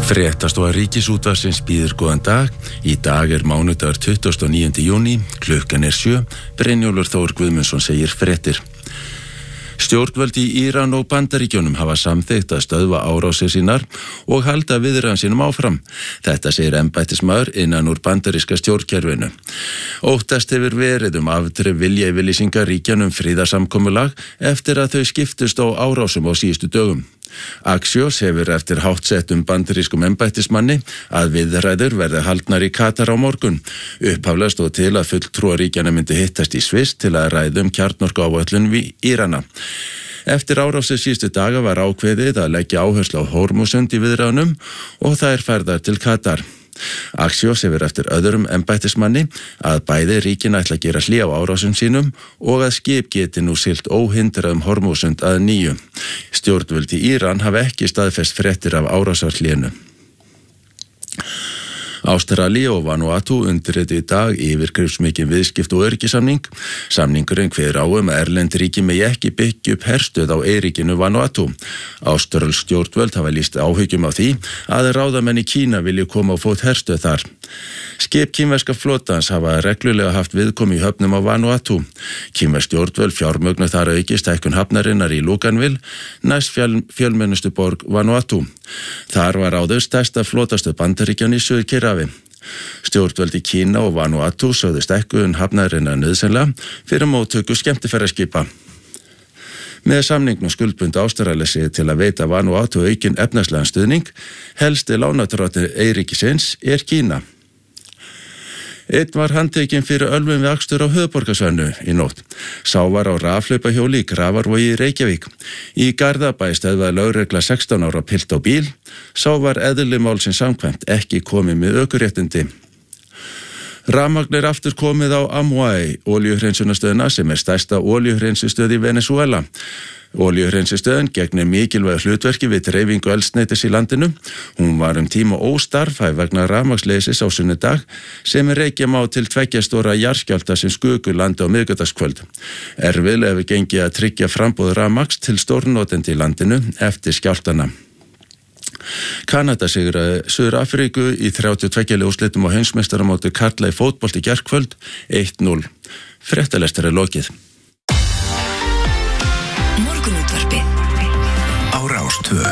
Fréttastofa Ríkisútvarpsins býður góðan dag. Í dag mánudagur 29. júní, klukkan 7. Brynjólfur Þór Guðmundsson segir fréttir. Stjórnvöld í Íran og Bandaríkjunum hafa samþykkt að stöðva árásir sínar og halda viðræðum sínum áfram. Þetta segir embættismaður innan úr bandaríska stjórnkerfinu. Óttast hefur verið afdrif viljayfirlýsinga ríkjanna friðarsamkomulag eftir að þau skiptust á árásum á síðustu dögum. Axios hefur eftir háttsettum bandarískum embættismanni að viðræður verði haldnar í Katar á morgun. Upphaflega stóð til að fulltrúar ríkjanna myndi hittast í Sviss til að ræða kjarnorkuáætlun við Írana. Eftir árásir síðustu daga var ákveðið að leggja áherslu á Hormuzsund í viðræðunum og þær ferðar til Katar. Axios hefur eftir öðrum embættismanni að bæði ríkin ætla að gera hlé á árásum sínum og að skip geti nú siglt óhindrað Hormuzsund að nýju. Stjórnvöld í Íran hafa ekki staðfest fréttir af árásarhlénu. Ástralía og Vanuatu undirrituðu í dag yfirgripsmikinn viðskipta- og öryggissamning. Samningurinn kveður á að erlend ríki megi ekki byggja upp herstöð á eyríkinu Vanuatu. Áströlsk stjórnvöld hafa lýst áhyggjum á því að ráðamenn í Kína vilji koma á fót herstöð þar. Skip kínverska flotans hafa reglulega haft viðkomu í höfnum á Vanuatu. Kínversk stjórnvöld fjármögnu þar auki stækkun hafnarinnar í Luganville, næst fjölmennustu borg Vanuatu. Þar var áður stærsta flotastöð Bandaríkjanna í Suður-Kyrrahafi. Stjórnvöld í Kína og Vanuatu sögðu stækkun hafnarinnar nauðsynlega fyrir móttöku skemmtiferðaskipa. Með samningnum skuldbundu Ástralía sig til að veita Vanuatu aukinn efnahagslegan stuðning. Helsti lánardrottni eyríkisins Kína. Einn var handtekinn fyrir ölvun við akstur á höfuðborgarsvæðinu í nótt. Sá var á rafhlaupahjóli í Grafarvogi í Reykjavík. Í Garðabæ stöðvaði lögregla 16 ára pilt á bíl. Sá var eðli málsins samkvæmt ekki komið með ökuréttindi. Rafmagn aftur komið á Amway, olíuhreinsunarstöðina sem stærsta olíuhreinsustöð í Venezuela. Olíuhreinsustöðin gegnir mikilvægu hlutverki við dreifingu eldsneytis í landinu. Hún var tíma óstarfhæf vegna rafmagnsleysis á sunnudag sem rekja má til 2 stóra jarðskjálfta sem skugu landi á miðvikudagskvöld. Erfiðlega hefur gengið að tryggja framboð rafmagns til stórnotenda í landinu eftir skjálftana. Kanada sigraði Suður-Afríku í 32 úrslitum á heimsmeistaramóti karla í fótbolta í gærkvöld 1-0. Fréttalestur lokið. Morgunútvarpið á Rás 2.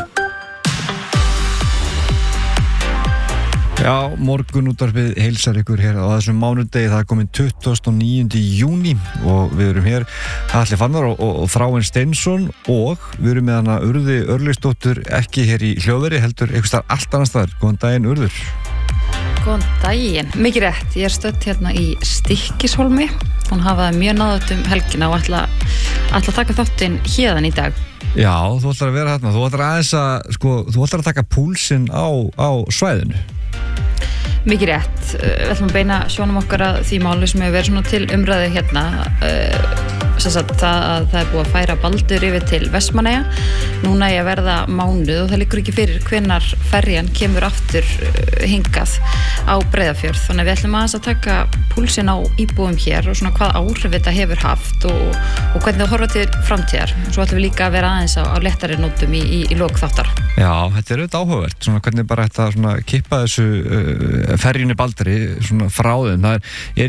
Já, morgunútvarpið heilsar ykkur hér á þessum mánudegi. Það komin 29. júní og við erum hér Atli Fannar og Þráinn Steinsson og við erum með hana Urði Örlygsdóttur ekki hér í hljóðveri heldur einhvers staðar allt annars staðar. Góðan daginn Urður. Góðan daginn, mikið rétt. Ég stödd hérna í Stykkishólmi. Hún hafaði mjög náðugt helgina og ætla að taka þáttinn héðan í dag. Já, þú ætlar að vera hérna. Þú ætlar aðeins að, þú ætlar að taka púlsinn á svæðinu. Mikið rétt. Við ætlum að beina sjónum okkar að því máli sem hefur verið svona til umræðu hérna. Það er búið að færa Baldur yfir til Vestmannaeyja. Núna að verða mánuð og það liggur ekki fyrir hvenær ferjan kemur aftur hingað á Breiðafjörð. Þannig að við ætlum aðeins að taka púlsinn á íbúum hér og svona hvað áhrif þetta hefur haft og hvernig það horfa til framtíðar. Og svo ætlum við líka að vera aðeins á léttari nótum í lok þáttar. Já, þetta er auðvitað áhugavert. Svona hvernig bara þetta svona kippa þessu ferjunni Baldri svona frá þeim. Það er